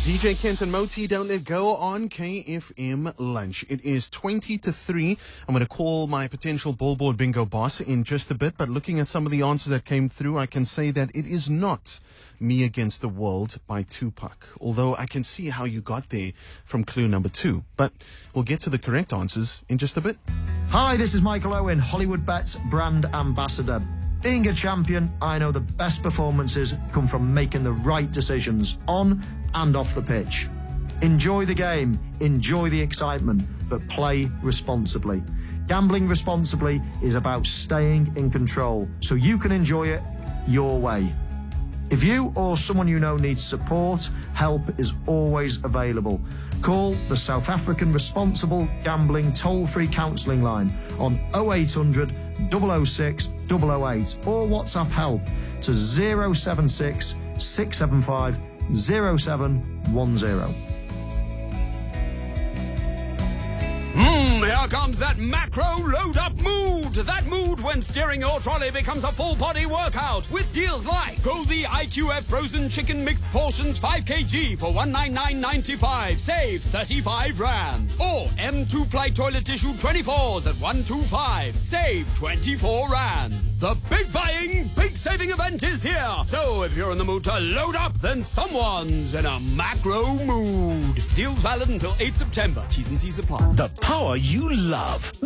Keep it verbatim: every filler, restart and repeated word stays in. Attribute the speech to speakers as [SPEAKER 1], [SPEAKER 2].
[SPEAKER 1] D J Kent and Moti, Don't Let Go on K F M Lunch. It is twenty to three. I'm going to call my potential billboard bingo boss in just a bit, but looking at some of the answers that came through, I can say that it is not Me Against the World by Tupac, although I can see how you got there from clue number two. But we'll get to the correct answers in just a bit.
[SPEAKER 2] Hi, this is Michael Owen, Hollywood Bets brand ambassador. Being a champion, I know the best performances come from making the right decisions on and off the pitch. Enjoy the game, enjoy the excitement, but play responsibly. Gambling responsibly is about staying in control, so you can enjoy it your way. If you or someone you know needs support, help is always available. Call the South African Responsible Gambling toll-free counselling line on oh eight hundred, double oh six, double oh eight or WhatsApp help to zero seven six, six seven five, zero seven one zero.
[SPEAKER 3] Mmm, here comes that macro load-up mood. That mood when steering your trolley becomes a full-body workout with deals like Goldie I Q F frozen chicken mixed portions five kilograms for one hundred ninety-nine ninety-five. Save thirty-five rand. Or M two ply toilet tissue twenty-fours at one hundred twenty-five. Save twenty-four rand. The big buying, big saving event is here. So if you're in the mood to load up, then someone's in a macro mood. Deals valid until eighth September. T's and C's apply.
[SPEAKER 4] The power you love.